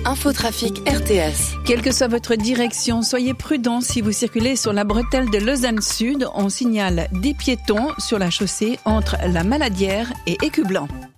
Infotrafic RTS. Quelle que soit votre direction, soyez prudents si vous circulez sur la bretelle de Lausanne Sud. On signale des piétons sur la chaussée entre la Maladière et Écublanc.